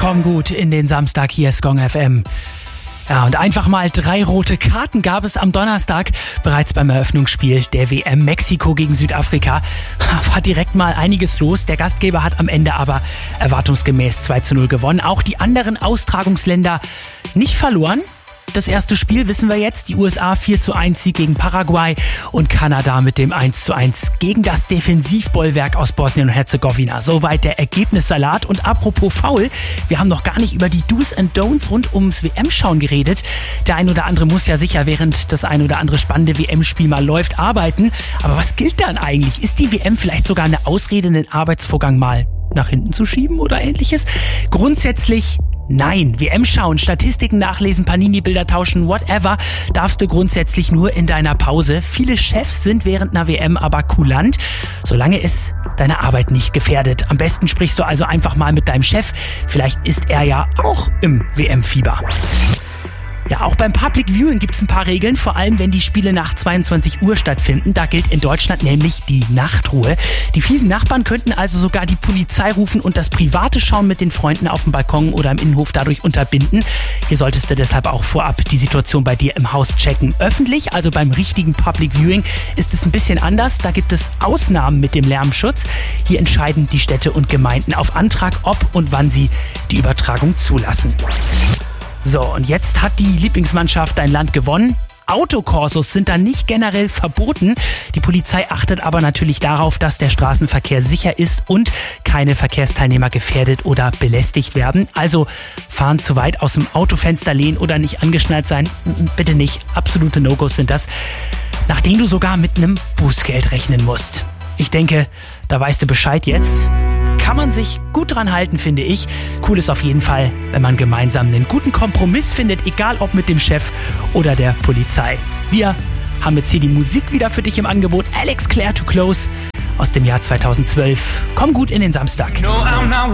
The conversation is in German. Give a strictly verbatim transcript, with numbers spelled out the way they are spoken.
Komm gut in den Samstag, hier ist Gong F M. Ja, und einfach mal drei rote Karten gab es am Donnerstag bereits beim Eröffnungsspiel der W M Mexiko gegen Südafrika. War direkt mal einiges los. Der Gastgeber hat am Ende aber erwartungsgemäß zwei zu null gewonnen. Auch die anderen Austragungsländer nicht verloren. Das erste Spiel wissen wir jetzt, die U S A vier zu eins Sieg gegen Paraguay und Kanada mit dem eins zu eins gegen das Defensivbollwerk aus Bosnien und Herzegowina. Soweit der Ergebnissalat. Und apropos faul, wir haben noch gar nicht über die Do's and Don'ts rund ums W M-Schauen geredet. Der ein oder andere muss ja sicher während das ein oder andere spannende W M-Spiel mal läuft arbeiten. Aber was gilt dann eigentlich? Ist die W M vielleicht sogar eine Ausrede, den Arbeitsvorgang mal nach hinten zu schieben oder ähnliches? Grundsätzlich nein. W M schauen, Statistiken nachlesen, Panini-Bilder tauschen, whatever, darfst du grundsätzlich nur in deiner Pause. Viele Chefs sind während einer W M aber kulant, solange es deine Arbeit nicht gefährdet. Am besten sprichst du also einfach mal mit deinem Chef. Vielleicht ist er ja auch im W M-Fieber. Ja, auch beim Public Viewing gibt es ein paar Regeln, vor allem wenn die Spiele nach zweiundzwanzig Uhr stattfinden. Da gilt in Deutschland nämlich die Nachtruhe. Die fiesen Nachbarn könnten also sogar die Polizei rufen und das private Schauen mit den Freunden auf dem Balkon oder im Innenhof dadurch unterbinden. Hier solltest du deshalb auch vorab die Situation bei dir im Haus checken. Öffentlich, also beim richtigen Public Viewing, ist es ein bisschen anders. Da gibt es Ausnahmen mit dem Lärmschutz. Hier entscheiden die Städte und Gemeinden auf Antrag, ob und wann sie die Übertragung zulassen. So, und jetzt hat die Lieblingsmannschaft dein Land gewonnen. Autokorsos sind dann nicht generell verboten. Die Polizei achtet aber natürlich darauf, dass der Straßenverkehr sicher ist und keine Verkehrsteilnehmer gefährdet oder belästigt werden. Also fahren zu weit aus dem Autofenster lehnen oder nicht angeschnallt sein, bitte nicht. Absolute No-Gos sind das, nach denen du sogar mit einem Bußgeld rechnen musst. Ich denke, da weißt du Bescheid jetzt. Kann man sich gut dran halten, finde ich. Cool ist auf jeden Fall, wenn man gemeinsam einen guten Kompromiss findet, egal ob mit dem Chef oder der Polizei. Wir haben jetzt hier die Musik wieder für dich im Angebot. Alex Clare, Too Close aus dem Jahr zweitausendzwölf. Komm gut in den Samstag. No, I'm not